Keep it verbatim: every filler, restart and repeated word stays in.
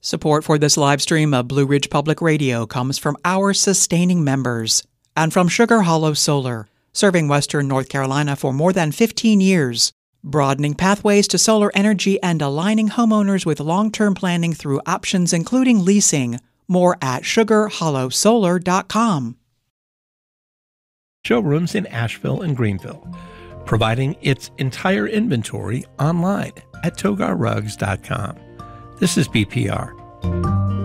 Support for this live stream of Blue Ridge Public Radio comes from our sustaining members and from Sugar Hollow Solar, serving Western North Carolina for more than fifteen years, broadening pathways to solar energy and aligning homeowners with long-term planning through options including leasing. More at sugar hollow solar dot com. Showrooms in Asheville and Greenville, providing its entire inventory online at togar rugs dot com. This is B P R.